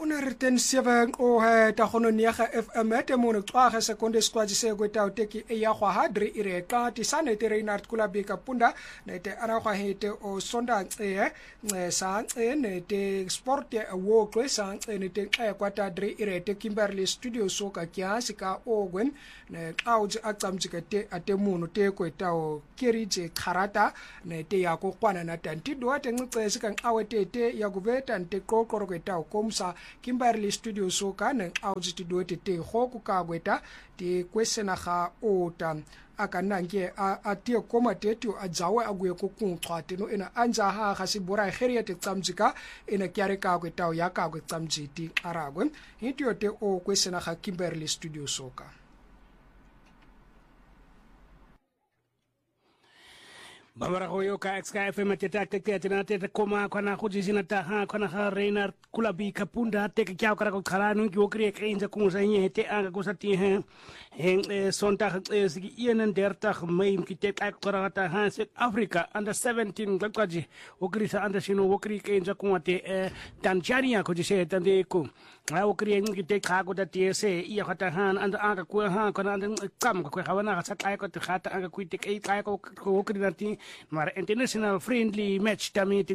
Unerten 7 o he ta gono niaga FM te mo nqwaga sekonde squad se go ta uteki e ya gwa hadri ire ka ti sane te Reinhard Kulabika punda ne te ara gwa hete o sonda sa ne te sport e wo ko sa ne te kwata dri ire te Kimberley Studio soka kya sika ogwen ne auj atsamjike te ate munu te ko ta o kerije kharata ne te ya ko kwana na tanti do te ngce sika awete te ya guveta te ko ko ta o komsa Kimberley Studio soka ne auji ti dote te hoku ka gweta ti kwesena ga ota akanange a tie koma tetio a jawe agwe ko kunqwate no ena anja ha ga sibora geria te tsamjika ena kyare ka gweta ya ka gwe tsamjiti aragwe hitio te o kwesena ga Kimberley Studio soka Babara hoyo ka XKFM teta tena teta koma kana kujizina ta kana Reinhard Kulabika punda teka kyao kara ko kharanu ki okri ke inja kunsa hete anga kusati sonta sigi yenen derta meim ki tek ak kara ta South Africa under 17 gakwaji okri sa under shino okri ke inja kunate Tanzania ko jise tande ko okri ngi tek ka ko ta tse iya khata anda anga ko kana kam ko khawana sa kai ko khata anga ku tek ai kai ko okri nati maar international friendly match ta meeting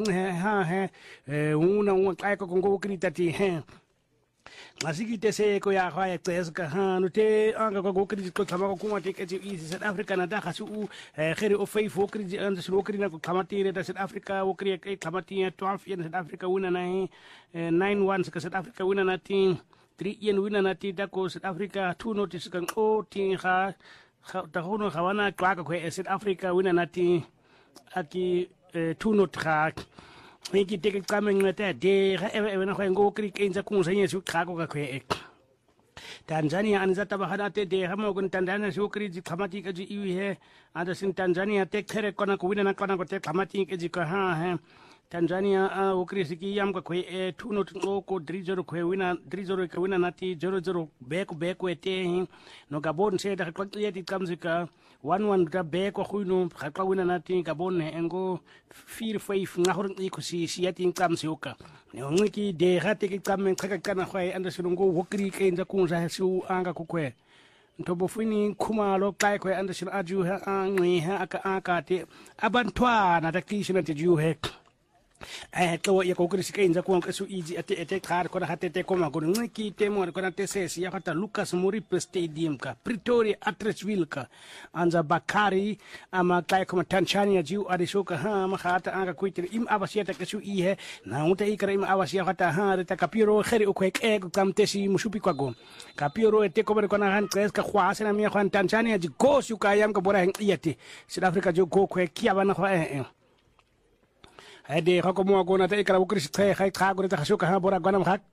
una kai ko ngo kritati masiki te se ko ya khaya tes ka no te anga ko krit ko thama ko kuma te ke South Africa na da khasu khere o fai fo krit and so krit na ko khamati re South Africa o krit ke khamati 12 in South Africa wina na 9-1 ka South Africa wina na team 3 in wina na ti da ko South Africa 2 notice kan o ti kha ta hono khawana kwa ko South Africa wina na ti aki tuno track niki teke kameng ngata de na kwa ngo krik enza kunza nyesu khako ka khwe Tanzania anza tabahada te de hamo kun Tanzania su kri ji khamati ka ji iwi he ada sin Tanzania te khere kona ko wina na kona ko te khamati ke ji ka ha Tanzania okri siki yam ka khwe tuno ko 3-0 khwe wina 3-0 ka wina nati 0-0 back ete no Gabon se da kwa yeti kamzika 1-1 da back ko khunu ka wina nati Gabon engo 4-5 ngahor iko si yeti kamsioka ne ngiki de hate ki kamen kaka kana khwe anda sunungo okri ke nza kunza su anga ku khwe ntobo fini khumalo kai khwe anda sun aju ha angwi ha aka te abantwana takishina te ju he tlo ya ko krisi kenza ko su iji ate khar ko hate te koma ko ngiki te mo ko te sesi ya kata Lucas Moripe Stadium ka Pretoria Atteridgeville ka anja Bakari ama kai ko Tanzania jiu adishoka ma khata anga kuitir im abasia ta kesu i he na unta ikra im abasia kata ta kapiro kheri ko ke ko kamte si musupi kwa go kapiro ete ko na han kres ka khwase na mi khwan Tanzania ji go su ka yam ka bora yati South Africa jo go ko kia bana khwa Ade khako mo gona te ikra ukris te khai khagore te khasuka ha bora gona khak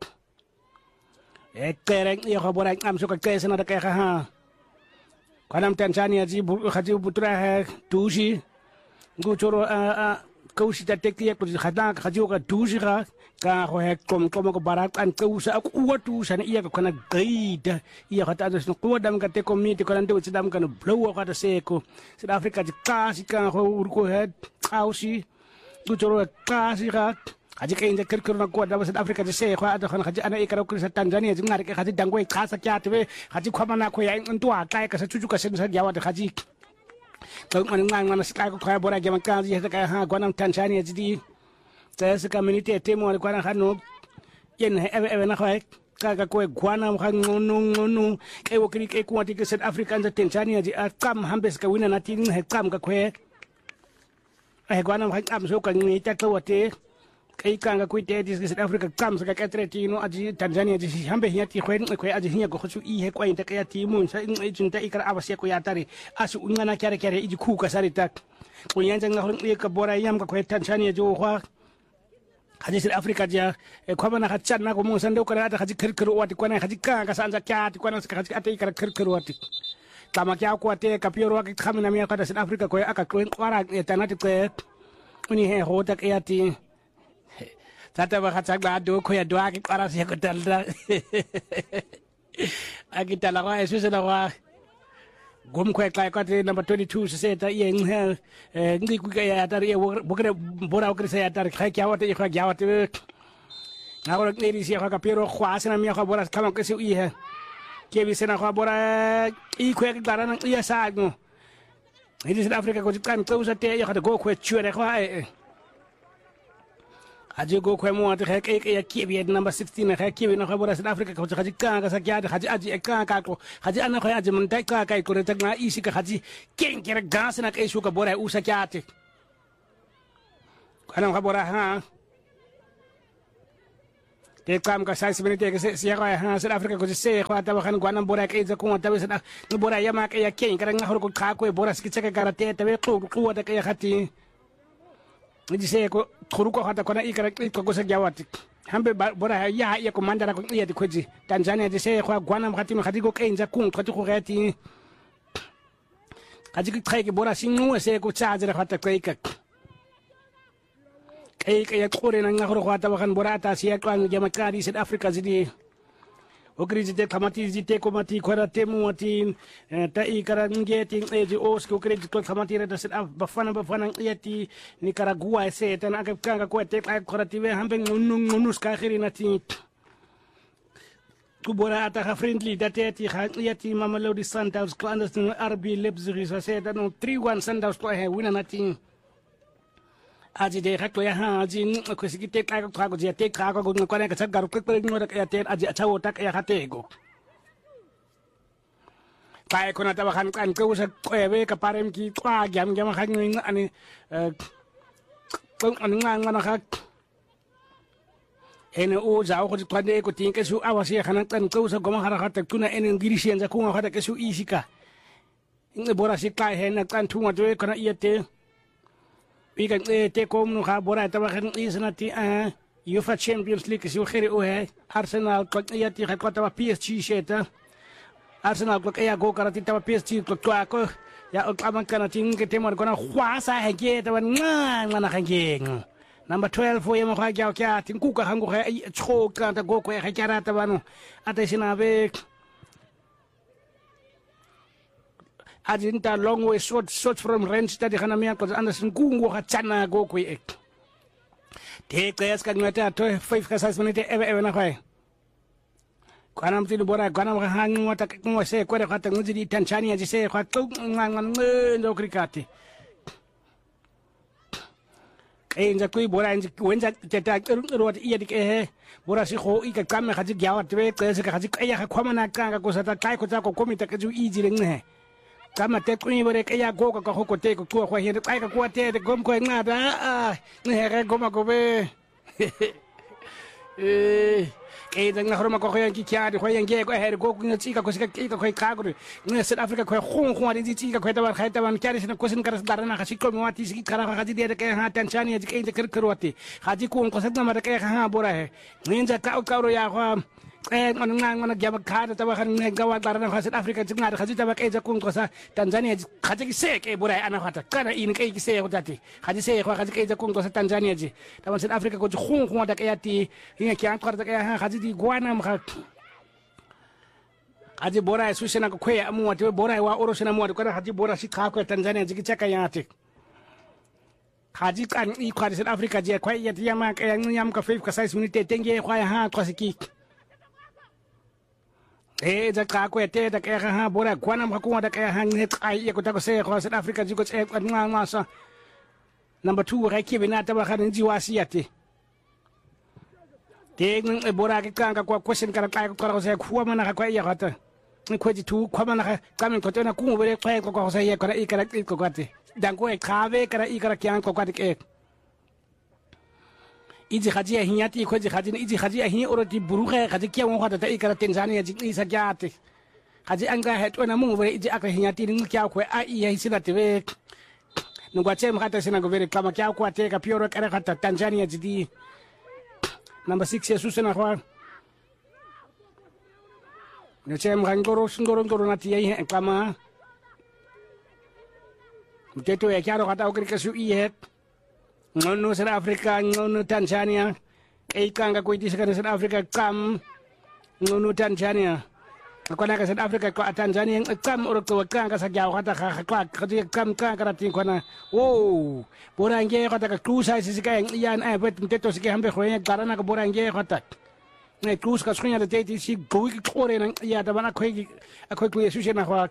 tereng ye khabora am suka kese na te kha kanam Tanzania ji khaji butra hai tushi nguchoro kausi ta tekti ko khada khaji ka tushi ka ho he kom ko barak an kausa aku watu sana iya ko na gaida iya khata so ko dam ka te community ko nante dam kan blow ka ta seko South Africa ji kasi ka ho urko he kausi Gucoro kasi rak haji ke inja kirkir na kuat dapat South Africa jese kwa ada kana haji ana ikara ukri Tanzania jingar ke haji dangwe kasa kya twe haji khama na ko ya ntua kai ka sa chuchu ka sen sa jawa de haji ko man man ska ko kwa bora jaman kan ji ka ha gwanam Tanzania jidi tsa ka minute temo ko na hanu yen eve na kwa ka ko gwanam khan no ke ukri ke kuati ke South Africa and Tanzania ji kam hambes ka wina na tin he kam ka kwe gwanam am so kan ni ta tawate kai kanga kuite dis South Africa kam sa ka tretino aji Tanzania ji hambe hiati khwen ko aji hiya ko khu i he ko inta ka yati mun sa in junta ikra abase ko yatari asu ngana kare iji khu ka sarita ko yanja ngahon ka bora yam ka ko Tanzania jo khwa haji South Africa ja ko bana khatsan na ko mun sande ko ata haji kirkiro wati ko na haji ka sa anja kyati ko na sa haji ate ikra kirkiro wati kama kya ko ate kapiro wa khamina mi ka South Africa ko aka ko kwara tanati ko uni he hota ke ati tata ba khatsa ba do ko ya do aki kwara se ko talda aki talaga esu se lawa gom ko ka te number 22 se ta yen ngi ku ya tar ye bokre bora ko se ya tar kha kya wate kha kya wate Ahora ni dice que pero juas na mia bora kama que se ihe. Que vi sena bora I kwe gara na ia sagno. Ini South Africa ko kan close te ya go kwe chure kwa aje go kwe mo ate ke ya kibi number 16 na kibi na bora South Africa ko haji ka sa kya haji aji ka ko haji ana ko aji mun dai ka kai ko ta na isi ka haji ken kera gas na kai shuka bora usa kyate kana bora ha te kam ka 6 minute ke se ya ha South Africa ko se ko ta kan gwana bora ke za ko ta be sa bora ya ma ke ya ken kera ngahor ko ka ko bora ski cheka karate ta be ko ta ke ya khati ni se ko khuruko hata kona ikara ko se jawati hambe bora ya ko mandara ko iya di koji Tanzania di se ko gwana mkhati mkhati ko kenza kun khati ko gati aji ki treke bora sinu se ko chaje ra hata ko ikak ya kore na ngahoro hata bakan bora ta sia kan jamakari South Africa zidi Okriji te kamati zite komati kwara temu watin ta ikara ngeti eji osko kredi ko kamati reda set bafana yati Nicaragua se tan akap kanga ko te kwara tive hambe ngunus ka khirina ti kubora ata friendly dateti yati Mamelodi Sundowns clandestine RB Leipzig se tan 3-1 Sundowns ko he wina nati aji de hakto ya ha aji ko sikite ka ko je te ka ko ko ne ka garu ko no ka ya te aji achawo tak ya hate go kai ko na ta kan ko sa ko be ka parem ki kwa jam ha ni ani ko an nga na ha ene o za ko ko de ko tin ke su awasi kana tan ko sa go ma ha ta tuna ene ngirisi enza ko ha ta ke su isika nge bora si kai he na kan tunga de kana iete Ika te kom no ga bora ta bagen isnati UEFA Champions League si khiri o he Arsenal ko yati ga ko ta PSG sheta Arsenal ko ya go karati ta PSG ko ko ya o kaman kana ting ke temor ko na khwasa he ke ta nga na khangeng number 12 fo yema ga kya ting ku ka hango ga cho ka ta go ko ya kya ta banu ata sinabe Ajinta long way short from range tadi kana mia ko Anderson kungu ha chana go ko ek te kayas ka ngata to 5 ka 6 minute eve na khai kana mti bora kana ha hangu wata ko se ko re khata ngudi Tanzania ji se khato ngan ndo krikati nja kui bora nja wenja teta rot iya dik bora si kho ika kam khaji gyawat be kayas ka khaji kaya ka khomana ka ko sata kai ko ta ko komita ka ju iji ne kama te kuni bore ke ya go ka ko te ko ko he kai ka ko te gom ko ngada ne he goma ko be dang na horma ko yan ki kya ko yan ge ko he go ko ti ka ko ka ko ka ko ne South Africa ko khon ri ti ka ko ta ban khaita ban kyari sin ko sin karas darana ka ko mo ti si kara ka ji de ke ha Tanzania ji ke kir kirwati haji ko sa na ma ke ha bora he ninja ka ro ya ko ngana gyama khada ta bakhan ne gawa darana South Africa jingara khaji ta bakay jakun ko sa Tanzania khaji ki se ke burai ana khata kana in ke ki se ko tati khaji se ko khaji ke jakun ko sa Tanzania ji ta South Africa ko khun khun da ke yati hinga ki an kharta ke ha khaji di gwana ma khaji borai susena ko kwe amu wati borai wa oro sena mu ko khaji bora si kha ko Tanzania ji ki chaka yati khaji kan I khaji South Africa ji ko yati yama ke yam ka 5 ka 6 minute tenge ko ha ko siki ja ka ko te da ka ha bora kwana ma ko da ka ha ne ai ko ta ko se ko South Africa ji ko se ko nga sa number 2 ra ki bina ta ba kha ji wasiate te ng bora ke ka ko question ka ka ko se ko ma na ka ya ka ta ni ko ji tu ko ma na ka min ko te na ku bere ko se ye ko ra I ka ko ko te dan ko e ka ve ka I ka kyan ko ka te iji khaji hinyati ko ji khaji iji khaji hi oroti buruge khaji kya won khata ta ikara Tanzania ji isa gyate khaji anga het ona mu be iji aka hinyati ni kya ko a iya hisina tebe nungwa chem khata sina go vere kama kya ko ate ka pioro kare khata Tanzania ji di number 6 yesu sina kwa ne chem ngoro ngoro na ti ye kama mteto ya kyaro khata okri ka su ihet ngono South Africa ngono Tanzania kanga ko iti sa South Africa kam ngono Tanzania kona ka South Africa kwa Tanzania ngcam urukto kanga sa gyaw khata kha khati kam kanga ratin kona wo borange khata ka cruise sika yan ai bet mteto sike hambe khoya garana ka borange khata ne cruise ka skunya de teti si go ki khore na ya da bana khoi akhoi ku yesu na khwa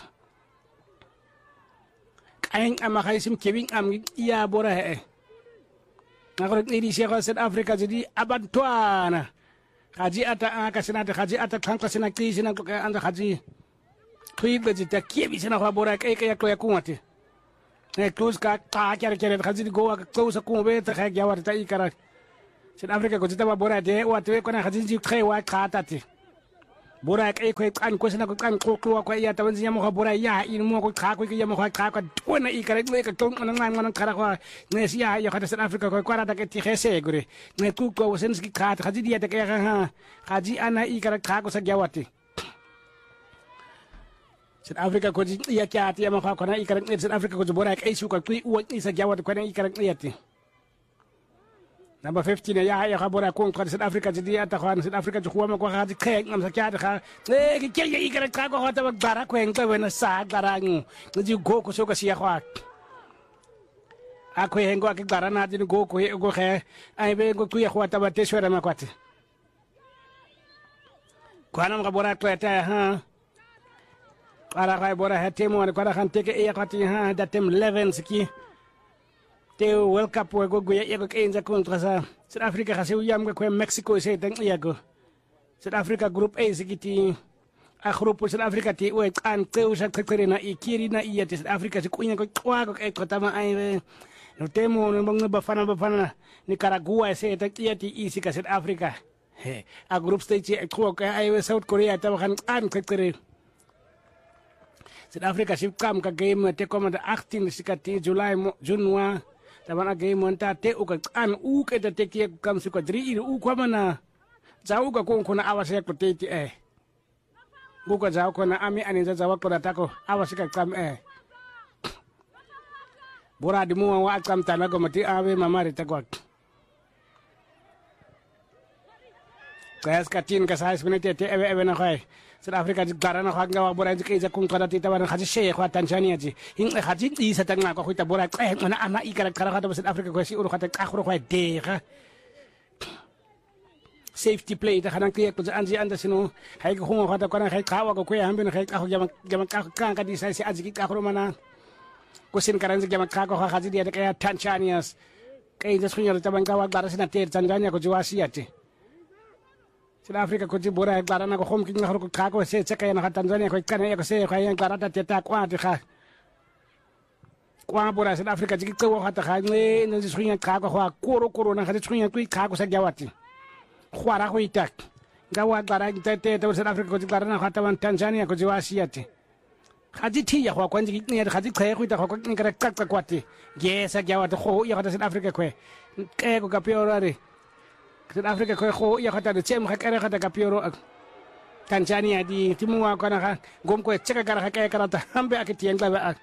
kain ama khaisim kevin am ya bora he na khore ni si South Africa jadi abantwana Haji ata kasinata haji ata kanka sina kisina anda haji kuibe jita kiebi sina kwa bora keke ya kloya kumati close ka kere haji go close kumbe ta kha gyawar ta ikara South Africa ko jita bora de watwe kona haji ji khewa khatati bora ke ko kan ko sina ko kan ko ko ya ta wanzi mo bora ya in mo ko kha ko ya mo kha ka tona ikara ne ka tong nang nang khara ko ne sia ya khata South Africa ko kwara ta ke ti khese gure ne ku ko sen ski kha haji dia ta ke ha haji ana ikara kha ko sa gyawati South Africa ko ji ya kya ti ma kha ko na ikara South Africa ko bora ke su ko tu u isa gyawati ko na ikara yati Number 15 ya khabora ko South Africa jadi ata khan South Africa ju ma ko haji khek ngam sa kya kha ke ke ya ikara kha ko ta bara ko eng ta wena sa garangu ji go ko so ka sia khwa akho hengo ak garana din go ko go khe ai be go ku ya khwa ta ba te shwera ma kwati kwana mga bora to ta ha ara khay bora ha temo ko khan teke ya kwati ha da tem 11 ski te World Cup go ya ko kenza kontra sa South Africa kasi uyam ko Mexico se tang ya go South Africa group A sikiti a grupo South Africa ti o kan teu sa kkerena ikiri na iya South Africa si kunya ko kwa ko tama ai no temo no bang bafana Nicaragua se tang iya ti isi ka South Africa he a group stage ko ai South Korea ta kan kkkere South Africa si kam ka game te komanda 18 sikati July Junwa Tabana game monta te u kan u ke te ke kam su ko dri u ko mana jau ka ko na awase ko te ti bu ko jau ko na ami ani za ko ta ko awase ka kam bora di mu wa kam ta na ko mati ave mamari ta ko kas ka tin ka sai minute te eve na khai South Africa ji garana kha nga wa bora ji ke za kun kada ti tabana khaji she kha Tanzania ji hin khaji ti sa tanga ko khita bora na ana ikara kara kha South Africa ko si uru khata ka khuru kha de kha safety play ta khana ke ko anji anda sino hay ko khuma khata kana khay khawa ko ya hambe na khay ka jama ka di sai si aji ka khuru mana ko sin karan ji jama ka ko khaji dia ka Tanzania kai da sunya ta banga wa gara sina ter Tanzania ko jiwasi ati South Africa ko ji bora garana ko khom ki nga ko ka ko se ka na Tanzania ko kana ko se ka yan garata te ta kwa ti kha kwa bora South Africa ji ko wa ta kha ne ne ji sunya ka ko koro na kha ji sunya ku ka ko sa gyawati khwara ko itak ga wa gara te South Africa ko ji garana kha ta Tanzania ko ji wasiati khaji thi ya kwa ji ne khaji khe ko ita ko ni kara ka kwati ge sa gyawati ko ya South Africa ko ke ko ka piorare South Africa ko ya khata de chem khakere khata kapioro Tanzania di timua kana kha gom ko cheka kara khake karata hambe akitieng ba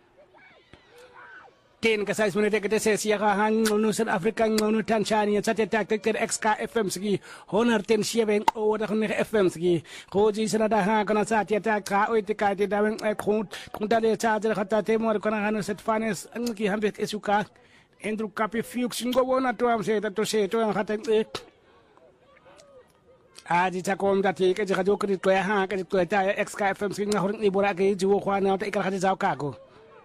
ken ka sais minute kete se sia han no South Africa no Tanzania chate tak tek XK FM ski honor ten sieben o da khne FM ski ko ji sana da ha kana sa tia ta ka o te ka te da ben khun da le cha je khata te mo kana han set finance an ki hambe esuka Andrew Kapi Fuchs ngo wona to am se to se to khata aji ta kom da ti ke ja jo kri to ha ke to ta XK FM sing ngahor ni bora ke ju khwa na ta ikar khati jaw ka ko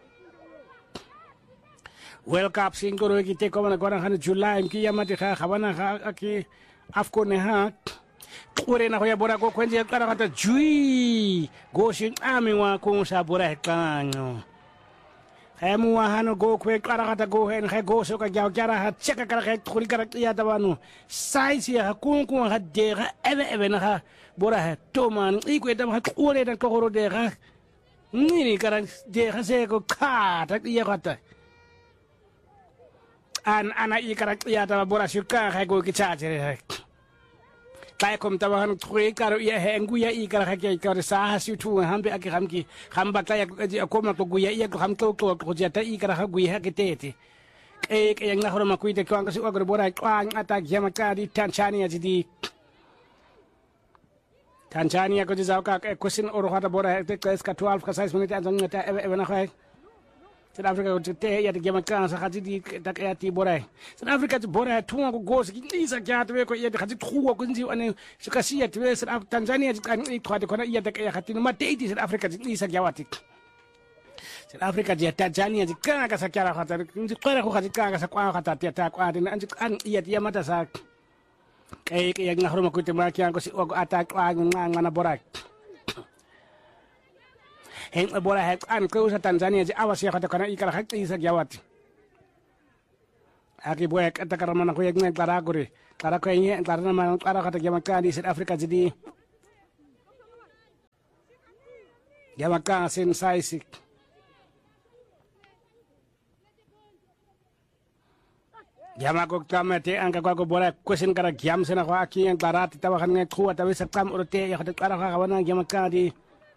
World Cup sing ko ki te ko na ko na July ki yamati kha khabana kha ki afcon ha kore na ko ya bora ko kwenje kara khata jui go sing ami wa ko sa bora kanyo Hemu wahano go kwe kara kata go hen he go so ka jaw jara ha cheka kara he khuri kara ya tabanu size ya kun ha de ha eve na ha bora ha toman i kwe dam ha kore da ko ro de ha ni kara de ha se ko ka ta ya kata ana i kara ya ta bora shuka ha go ki cha jere kai kom tabahan khoi karo ya hengu ya i kara ke kar sa ha su tu hambe ak hamki hamba kaya ko ma to guya ya ko ham to ko jata i kara ha guya ke tete ke yang na horo ma kuite ko ang su agor bora kwang atak ya ma ka di Tanzania di Tanzania ko jizauka question oro hata bora te ka 12 ka 6 minutes anzang ngata e na khai South Africa ko te ya te gema kan sa khati di ta ya ti bora South Africa ti bora tunga ko gosi ki isa kya te ko ya te khati khuwa ko nji ane shikasi ya te Tanzania ti kan i khati ko na ya te ya khati ma te ti South Africa ti isa kya wati South Africa ti Tanzania ti kan ka sa kya khata nji qara ko khati kan ka sa kwa khata ti ta kwa ni anji kan ya ti ya mata sa kaya nga haruma ko te makian ko si og atak ngana borak heng bora hek an ko sa Tanzania ji awas ya kata kana ikara hak isa jawat aki boy kata karama na ko yeg ngai klara gore klara ko yen klara na man klara kata jama kan di South Africa jadi jama kan sen saisik jama ko tamate angka ko bora question kara jam sena ko aki yang klara tawakan ngai kuwa tawi sakam urte ya kata klara ka wana jama kan di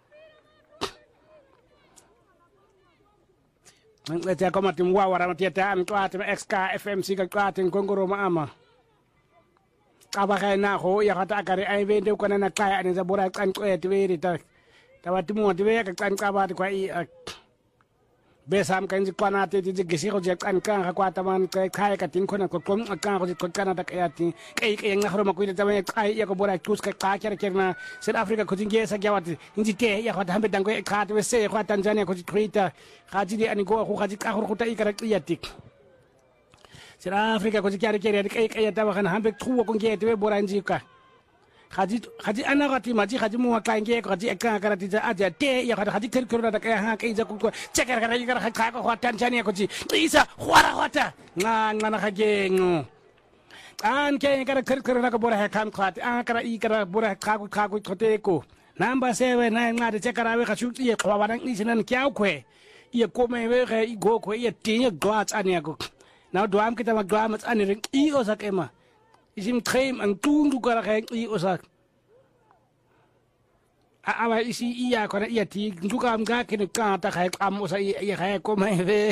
Nggak kau mati muawara mati ada am tuat XK FMC ka tuatin kongoro maama. Kaba kaya na ko ya kata akari ay vende ko na nakaya ni sa burak an ko etwiri ta. Tawati mo tiwe ka kan kaba ko i besam kan ji kwana te ji gisi ko je kan kan ka kwata man kaya ka tin ko na ko kom kan ko ji ko kana ta kaya ti kay nga horo makuita ta man kay ya ko burak tus ka kya na South Africa ko jinge sa gyawati inji te ya ko hambe dango ka te se ko Tanzania ko ji krita kaji di ani go ko kaji ka ko ta ikara yatik South Africa ko ji kya kay ta kan hambe tuwa ko nge te boranji ka kaji ana gati maji kaji mu ka nge ko kaji ka kara ti ja aja te ya kaji ker ker da kaya ha kai ja ko cekar kara ikara ka ko Tanzania ko ji isa khwara khwata ngana ka gengo an ke kara ker ker na ko bora ha kam khwat an kara ikara bora ka ko khote ko number 7 na ngade cekara we ka shu ye kwa wan ni sinan kya kwe ye ko me we ga i go ko ye tin ye glats an ya ko na do am kita ma glats an ring I o sak ema isim treim an tung du kara ga I o sak awa isi iya ko na iya ti du ka am ga kin ka ta ga am o sa ye ga ko me we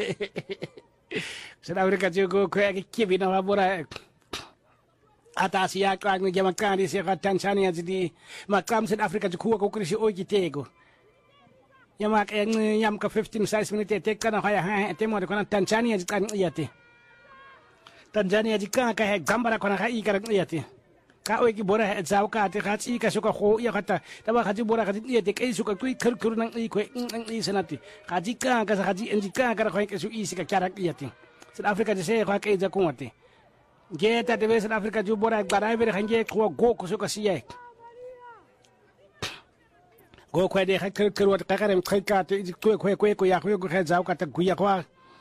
South Africa ko ko ya ki bi na bora Atasia ka ni jama kan di se ka Tanzania jadi makam South Africa ko ko krisi o kitego Yamak yam ka 15 size minute te kana haya te mo ko Tanzania kan iyate Tanzania jika ka he gambara ko na ka ikara iyate ka o ki bora zaw ka te ka ci ka suka ko iya kata taba ka ji bora ka iyate kai suka kui kur nang i ko i senati ka jika ka sa ji jika ka ko ke su isi ka kara iyate South Africa je se ko ka ja ko mate geta de South Africa ju bora bara be hange ko go ko suka siye go ko de ker wat ka karem ka te ko ya ko zaw ka ta guya ko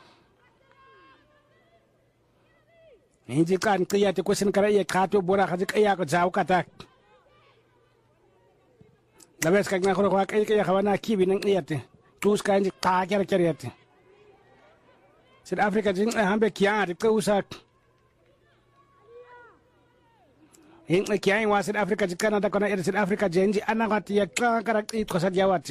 Inji kan kaya te question kara ye khato bora khaji kaya ko zaw ka ta Labes ka na ko kaya khawana kibi nang iyate tus ka inji ka kya yate South Africa jing hambe kya ko usak Hing kya wa South Africa jikana ta kona South Africa jenji anagati ya kara ko sa jawati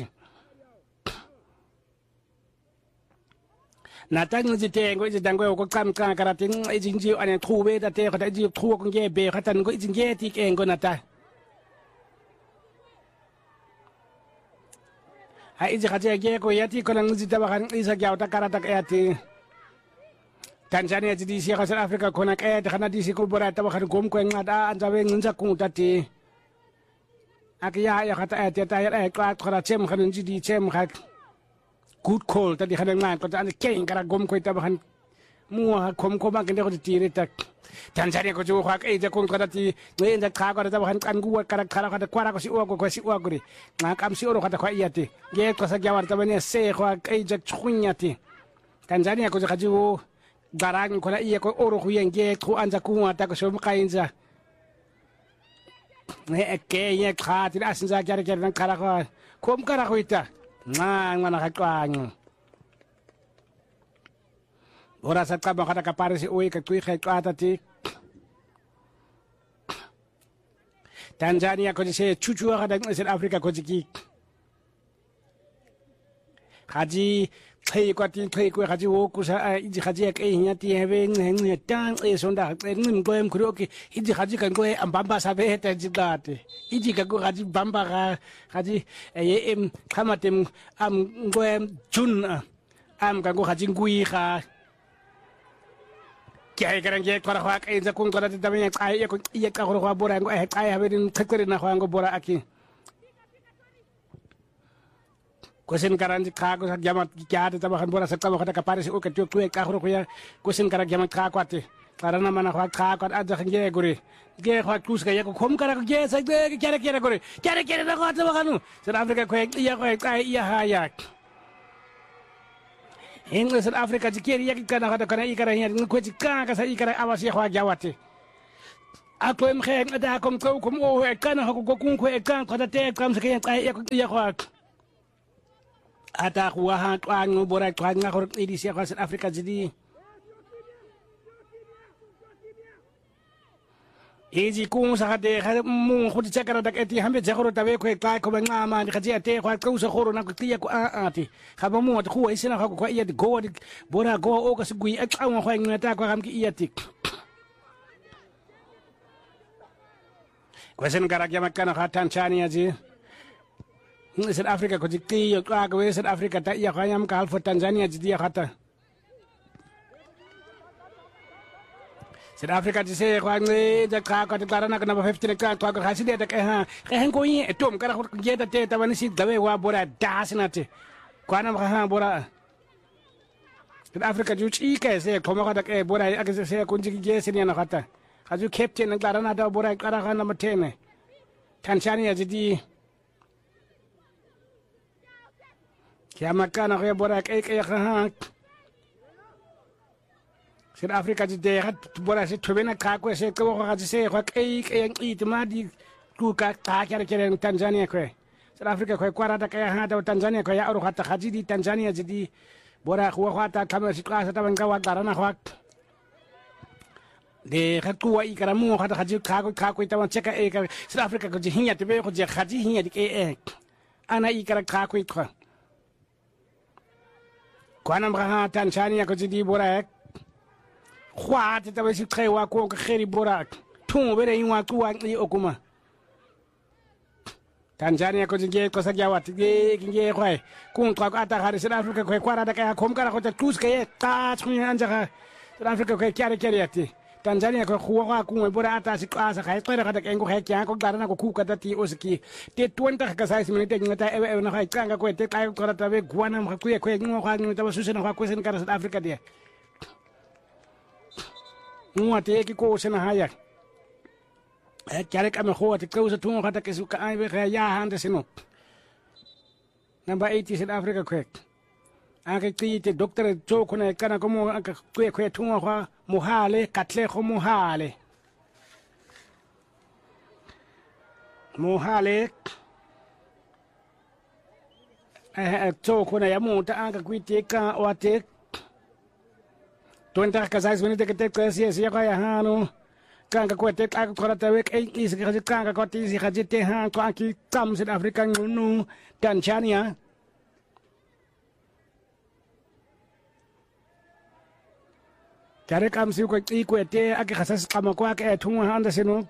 Natang ji tengo ji dango ko kam kan karatin jinji ane truwe ta te ko ta ji tru ko nge be khatan ko jinge ti kengo nata ha iji khaje ge ko yati ko nang ji tabakan isa gyaw ta karata yati Tanzania ji di si South Africa ko na kaya ta kana di si ko bora tabakan gom ko ngada anjawe ngunja ku tati akiya ya khata yati ta ya ka khara chem khanin ji di chem khat good call tadi kadang man ko tan keng kara gom ko tabahan mua kom ko bang kende ko tiri tak Tanzania ko jo hak e ja kon kada ti ngen ja ka ko tabahan kan guwa kara kara kada kwara ko si o ko si o guri ngak am si o kada ko iyati ge ko sa jawar tabane se ko e ja chunyati Tanzania ko ja kaju garang ko na iya ko oro ko yenge ko anja ku ta ko so kainja ne ke ye kha ti asinja jar jar nan kara ko kom kara ko ita mana kakang ora sa ka ba kada ka pare si uy ka tui khay kata ti Tanzania ko se chuchu kada South Africa ko jiki gaji Hey, got in Clay, where Hajiwokusa, Hajiak, Yati, having a tan is on that, and going Kuroki, Iji Haji can go and Bamba Sabe, Tajigati. Iji can go Haji Bamba, Haji, Hamatim, I'm going Jun, I'm going to go Hajinguiha. Kaya get Korak in the Kunga, the Damian, I Yakabora, I have it in Kakarina Hango Bora Aki. Kusin karan kago sa jamat kiade tabakan bola sa kamo kada kapare si ukat tuk tuek kahro kuya kusin karan jamat kakwate para naman ako kakwat adja kenge guri ge khwat kus kaya ko khom kara ge sa ge kere kere guri kere na ko tabakanu South Africa ko iya haya English South Africa jikeri yak kana kada kana ikara hiya ko jikka ka sa ikara awasi khwa jawate ako em khe ada kom o kana ko kun ko kan kada te kam sa kaya iya khwat Ata kuwahan tuan ngoborak tuan ngakor ini siapa South Africa jadi. Iji kung sa kate mung kung cakar dak eti hambe jakoro tabe ko kai ko ngama ni kaji ate ko ko sa khoro na ko tiya ko ati khaba mu at ko isina ko ko iya go bora go o ka sugui at aw ko ngata ko kam ki iya tik. Kwesen karak yamakana khatan Tanzania ji. South Africa ko jikti yo ka ko South Africa ta iya khayam ka alfo Tanzania jidi khata South Africa jise ko ngi ja ka ko tarana kana 15 ka ko khasi de ta ha hen ko yi etom kara ko jeta te ta wani si dawe wa bora dasinate ko ana ha bora South Africa ju chi ka se ko ma ka ta bora ag se ko jiki je se ni na khata khaju captain tarana da bora kara kana matene Tanzania jidi Kaya makana kaya borak kaya kahak. South Africa jide hat borak se tobena kako se ko ka se ko kaya itmadi ku ka kaya kere Tanzania ko. South Africa ko kwarata kaya hata Tanzania ko ya oro hata hajidi Tanzania jidi borak ko hata kamera sikasa taban ka wadarana ko. De hakku wa ikaramu hata haji kako taban cheka South Africa ko jihinya tebe ko je haji hinya dik ana ikara kako ko. Kwana mga Tanzania ko jidi borak khwat ta besi trewa ko kheri borak tun bere yinwa tuwa ni okuma Tanzania ko jige ko sagyawat ge nge khwai kun ko ata hari South Africa ko kwara da ka khom kara ko ta tus ke ta chuni anja ka South Africa ko kare ati Tanzania ko khwa ku bora ata si asa kai tsere ka da kengo khai kya ko darana ko ku ka ta ti oski te 20 ka sai minute ngata e na khai kanga ko te kai ko ta be guana ma ku ko ngo kha ngo ta susena kha ko sen kara South Africa dia ngo te ki ko sen haya e kare ka me ho te ko sa tu kha ta ke su ka ai be kha ya hande sino number 80 South Africa ko aka kite doctor to kuna kana ko mo aka ko tu kha muhale katle ko muhale to kuna ya muta anga kwite ka wate tonta ka sai minute ke te kasi ya ya hanu kanga ko te ka ko ta wek is ka kanga ko ti si khajite ha ko aki tam South Africa nu Tanzania Kare kam si ko te ake khasas kama ko ake thunga handa sino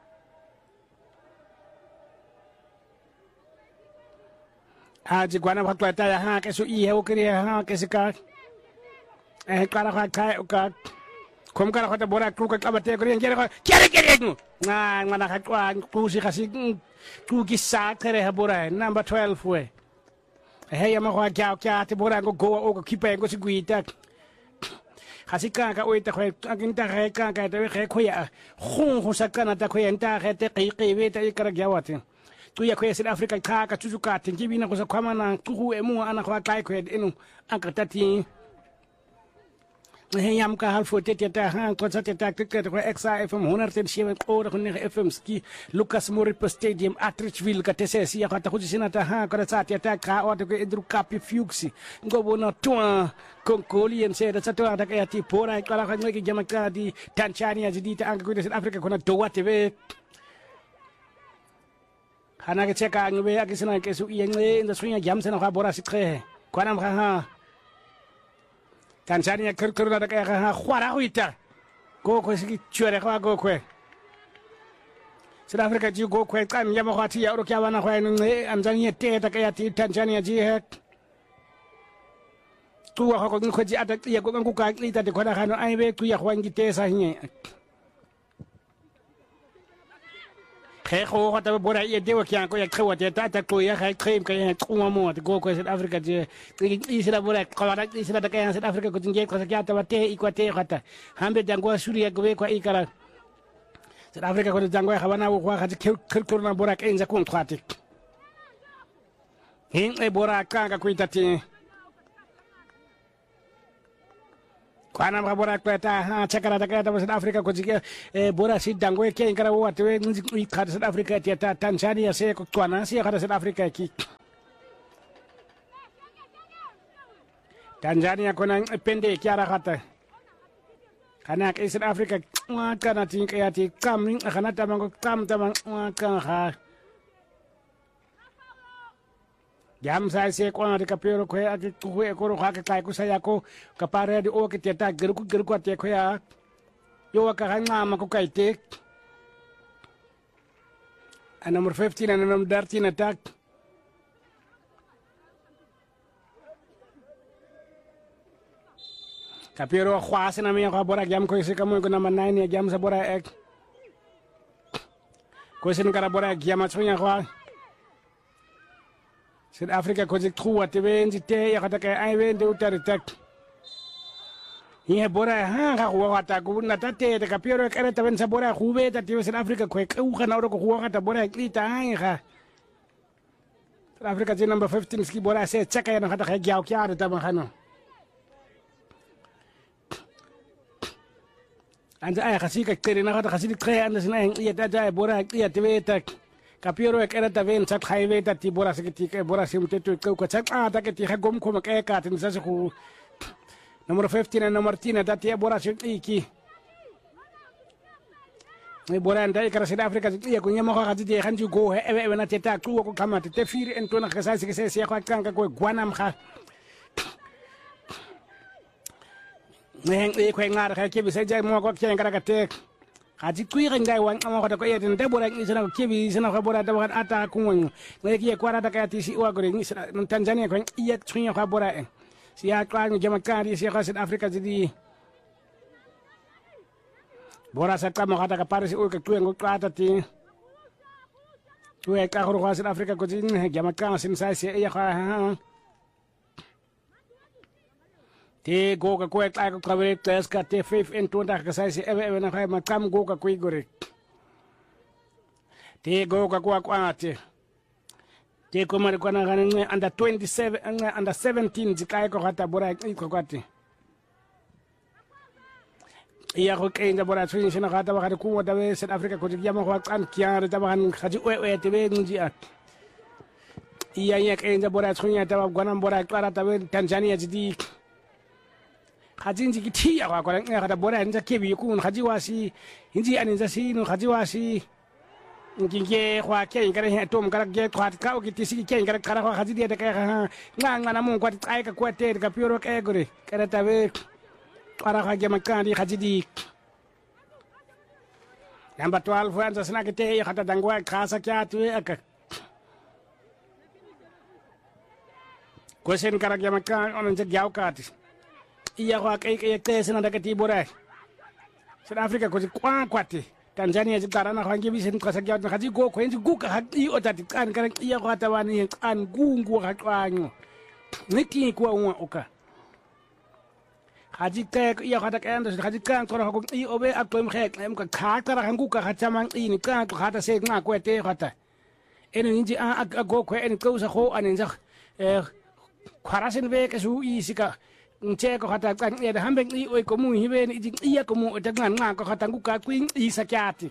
Aji gwana bhatwa ta ha ke su i he o kri ha ke sika kara kha ka kom kara kha ta bora ku ka abate ko ngere ko kere ngo na mana kha ku si khasi ku ki sa kare ha bora number 12 we he ya ma kha kya te bora go o ko kipa ngo si guita Hasika ka oita ko aginta ka te ko ya khun sakana ta ko enta te qiqi ta ikara gyawati tu ya ko South Africa ka tuzuka tingibi na ko sa kwama na ku emu ana ko kai ko enu akatati yam ka halfo te ta ha ko sa te ta ko exa FM 107 ko ko ne FM ski Lucas Moripo Stadium Atteridgeville ka te se ya ka ta ko sina ta ha ko sa te ta ka o te ko Andrew Kapi Fuxi ngobo na tua konkolian se da sa tua ta ka ti pora ka la ka ngi jamaka di Tanzania di ta anga ko South Africa ko na dowa te be Hana ke cheka ngwe akisina ke su yenge nda sunya jamse na bora sikre kwana ha Tanzania kurna da ka ha khwara huita go ko siki chwere kwa go kwe South Africa ji go kwe kam ya makhwati ya ro kya bana khwa ni Tanzania te ta ka ya ti Tanzania ji he tu wa ko ko ji ata ya go ku ka ita de khona khano ai be tu ya khwangi te sa nye khe go ga ta bora ye de wa kya ko ya khwa te ta ko ya khe khem ka ya tsuma mo te go ko South Africa ji isla bora khawara isla da ka ya South Africa ko jinge ko sa kya ta te ikwate khata hambe jangwa suriya go be ko ikara South Africa ko jangwa khabana wo kwa khati kurna bora ka inza kun khati hin e bora ka ga ko itati kwana mabora kweta ha chakara takata South Africa ko jige bora si dangwe ke ingara wo atwe ngi khata South Africa ta Tanzania se ko kwana si khata South Africa ki Tanzania kona pende kiara khata kana ke South Africa wa kana tin ke ati kam kana tamango kam tamang wa kan ha jam sai se ko de kapero ko ati ku ko ha ka kai ku sa ya ko kapare de o ke teta geru ko te ko ya yo ka nga ma ko kai te a number 15 and number 13 attack kapero khwase na me ko bora jam ko se ka mo ko number 9 ya jam sa bora ek ko sin kara bora jam tsunya ko South Africa ko jik truwa te wen te ya kata kai ai wen de utare tak ye bora ha ga ko wata ko na tate de kapiro ka ta wen sa bora khu be ta te South Africa ko ku kana ro ko wata bora klita ai ga South Africa je number 15 ski bora se chaka ya na kata kai gyao kya ta ban khano anja ai khasi ka tere na kata khasi tre anda sina ya ta bora ya te we tak kapiro ek era taven chat highway ta ti bora sekiti ke bora sim te to ko chat ta ke ti gom ko ke ka tin sa ku number 15 and number 10 ta ti bora sim iki ni bora ndai kara South Africa ti ko nyama ko khati ti khanju go e na te ta ku ko kama te firi en to na ka sa se se ko kan ka ko gwanam kha ne ko ngar ka ke bi se ja mo ko ke ngara ka te Haji kui ngai wan ama ko ko yeten de bora ni sana ko kebi sana ko bora da ata ku won ne ki ko ara da ka ti si wa gore ni Tanzania ko iya tsunya ko bora en si ya kwa ni jama kari si ko South Africa di bora sa kama kata ka parisi o ka tu ngo ata ti tu e ka ko South Africa ko din jama ka sin sai si ya ha te go ka ko ta ko kabe tes ka te 5 en to da ka sai se eve na khai ma kam go ka kui gore te go ka ko ate te ko mar ko na ganen under 27 under 17 jikai ko hata bora ko kwate iya ko ke nda bora tsin sina hata ba ko da we South Africa ko jiya ma ko kan kiar da ba han khaji we te be nji at iya ya ke nda bora tsin ya ta ba gwanam bora klara ta we Tanzania jidi Hajinji kiti ya kwa ngata bora nja kebi ku haji wasi inji aninja si no haji wasi nginge kwa ke ngara he tom ngara ge kwa ka o kiti si ke ngara kara kwa haji dia de ka nga na mun kwa tai ka kwa te ka pioro ka gore kara tabe para ka ge makandi haji di number 12 wanza sana kete ya kata dangwa khasa kya tu aka question kara ge makandi on nja gyao ka iya kwa kai te sana daga tibora South Africa ko kwa kwate Tanzania ji tarana kwa ngi bisen kwa sagya na kaji go ko enji guka hadi otati kan kan iya kwa tawani kan gungu ha kwanyo niki kwa unwa oka haji ke iya kwa ta kan haji kan ko ko i obe akom khek em ka kha tara hangu ka hachamang ini kan ko hata se nga ko te hata eni nji a go ko eni ko sa ho anin sa kharasin ve ke su isika che ko hata kan e hambe ni oi ko mu hibe ni jing iya ko mu ta ngan nga ko hata nguka kwing isa kyati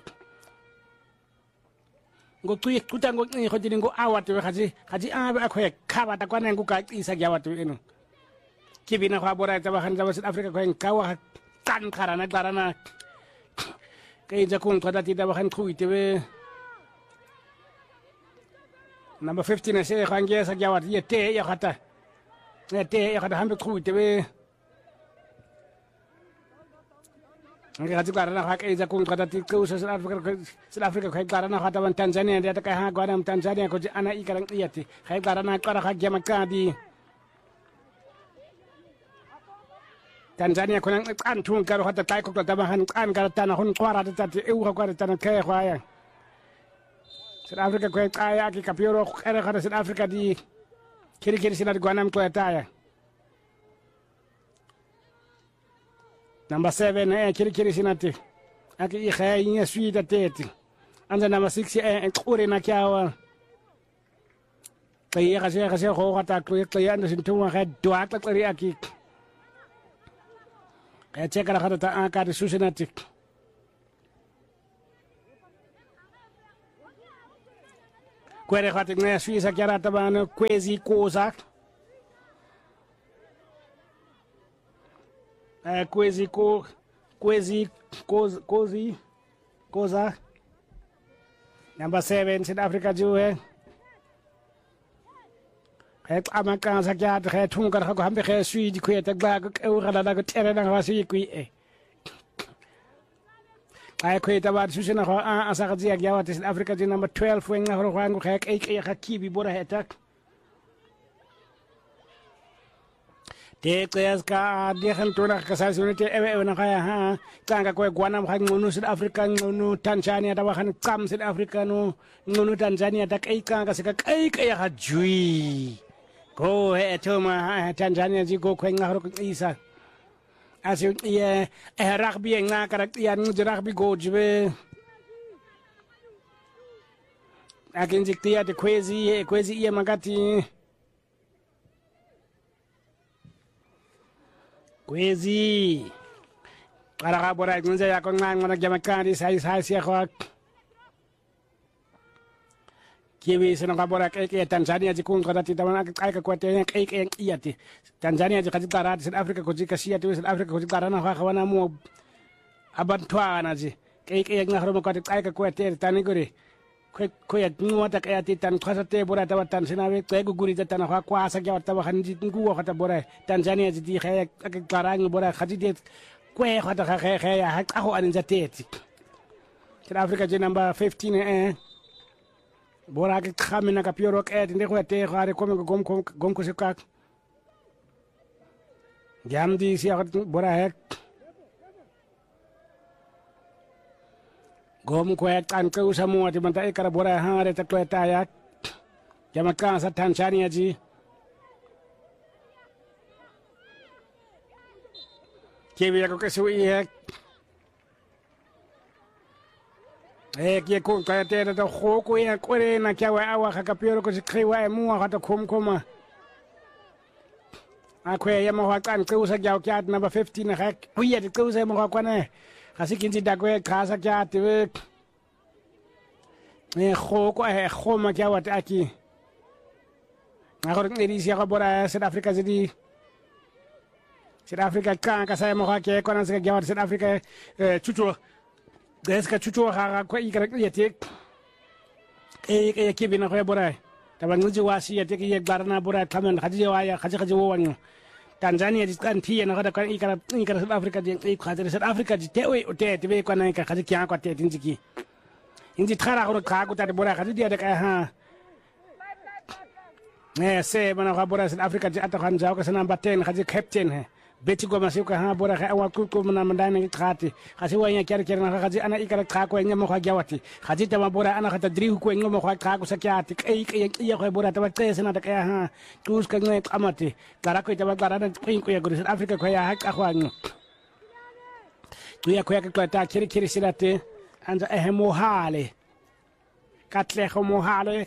ngo tu ku tango ni ko jini ngo awat we haji abe akho khaba ta kwana nguka isa gyawat we eno kibina ko bora ta bahan jawa South Africa ko en kawa kan karana kay jakun ko dati ta bahan ku ite number 15 se khange sa gyawat yete ya hata te ga hambe khute be ngi garana ga ke za kun kada ti ku South Africa ga garana ga ta Tanzania dia ta ka ha ga Tanzania ko ana ikarang iyati ga garana ka ga gema ka di Tanzania ko nang an tun ka ro ta tai ko ta ba han an ka ta na hun kwara ta ti e ko ta na ke kwa ya South Africa ko ka ya ki kapioro ka ga South Africa di kiri sila ko anam ko ta ya Number 7 kiri sinati aki ikhayinya suida tete anza number 6 qure na kyawa kaya kasi ko kata kaya ando sintunga ka dua ka kari aki kaya chekara kata ta aka de susinati kwere kata na suisa kyara tabana kwezi koza koza number 7 South Africa jo hai amaka sa kya de thung kar ko hambe khe sui di khwe ta ba ko ra da ko tere na wa si kui ai khwe ta ba su sina ko a sa ga ji ya wa South Africa jo number 12 wen na ro wa ngo khe ka kibi bora hetak te ka dehan tona ka sa sunete ewe na kaya ha kanga ko gwana ma ngunu South Africa ngunu Tanzania da wahan kam South Africa no ngunu Tanzania da kai kanga se ka kai ha jui ko he toma Tanzania ji ko kwenga ro isa asu ye rugby nga ka ya ngu rugby go jwe akinji tia de kwezi ye magati kwezi para ka bora ngunza ya ko ngang na jamakani sai sia ko kiwi sino ka bora ke Tanzania ji kun ko dati tamana ka ko te ke iyati Tanzania ji ka tara South Africa ko ji ka sia to South Africa ko ji tara na ka wana mo abantwa na ji ke ngahro mo ko ka ko te tani gore ko ya nuwa ta kaya titan kwasa te bora ta watan sinawe ko guri ta na kwa sa kya ta hanji nguwa ta bora Tanzania ji di khaya ka karang bora khadi de ko ta khaya ya ha ho anin zateti South Africa ji number 15 bora ka khamina ka pioro ka de ko te khare ko gom ko se ka jamdi si bora he gom ko kan ko samu ati manta ikara bora ha re ta ko ta ya jamaka sa Tanzania ji kebi ko kesu ye ke ko ka te ta ko ya ko re na kya wa awa ka pioro ko sikriwa mu ha ta koma akwe ya mo kan ko sa ja kya number 15 ha ku ya ko sa mo ka na kasi kinti dagwe kasa kya te ko ma kya wat aki ngor ngiri sia ko bora South Africa zidi South Africa ka sa mo ka ke ko na sa kya wat South Africa chuchu deska chuchu ha ko ikra yete ke bina ko bora taban nguji wasi yete ke garna bora kamen haji wa ya haji wo wanyo Tanzania ji kan tiye na kada kan ikara South Africa ji khadere South Africa ji te be ko na ka khadi kya ko te tinjiki inji thara ko ka ko ta bora khadi dia de ka ha se bana ka bora South Africa ji ata kan jaw ka sana baten khadi captain he beti go masiu ka ha bora ka awa ku na mandana khati khasi wa nya kyar na khadi ana ikara ka ko nya mo ka jawati khadi ta bora ana khata dri ko ngo mo ka ko sakyati iya ko bora ta ba sana ta ka ha tus ka ngai amati kara ko ta ba kara na ko ya go South Africa ko ya ha ka khwanyo tu ya ko ya ka ta kiri silate anja mo hale katle ko mo hale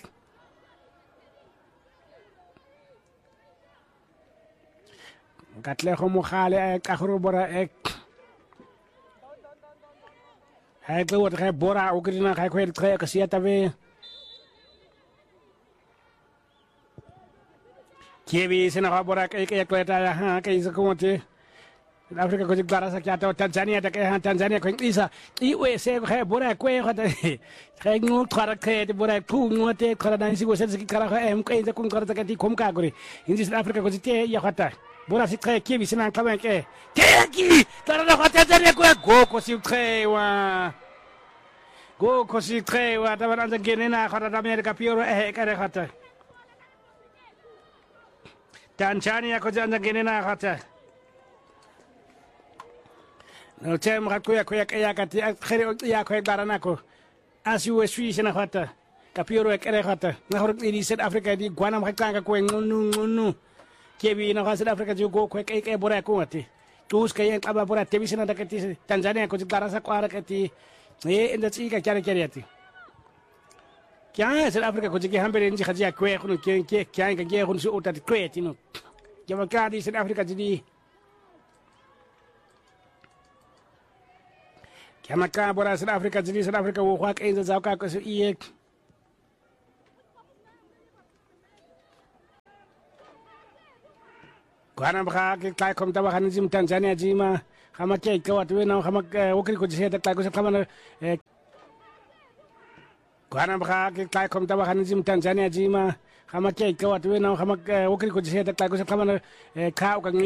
katle ko mo hale ka khuru bora hay ko wat kay bora o grina kay ko ka siya tabe kebi sina ka bora kay ko ta ha kay sa ko te Afrika ko jigdara sa kya Tanzania ta kaya Tanzania ko isa iwe se ko bora ko ko ta kay ngu thara kay bora ku ngu te khara dan si go se ki kara ko em ko inza kun kara ta ti kom ka gore in South Africa ko te ya khata bora si kay ki bisina ka ban ke ki kara na khata Tanzania ko si kay wa go si kay wa ta ban gene na khara da America pioro ka re khata Tanzania ko janda gene na khata no tem rakuya kaya kati khere ya ko darana ko asiu Swiss na khata kapioro kere khata na hor ni South Africa di gwanam khanga ko ngunu kebi na South Africa ju go ko kay bora ko ati tus kay aba bora tebi sina dakati Tanzania ko darasa ko ara kati inda tsika kare kare ati kya South Africa ko jige hambere nji khajia ko khunu kya ga ge khunu su utati ko ati no jama kadi South Africa di Kama ka bora South Africa jini South Africa wo kwa kainza za ka ko iye Kwana baka ke kai kom ta baka nizim Tanzania jima kama ke ka watu na kama wokri ko jise ta ko kama Kwana baka ke kai kom ta baka nizim Tanzania jima kama ke ka watu na kama wokri ko jise ta ko kama ka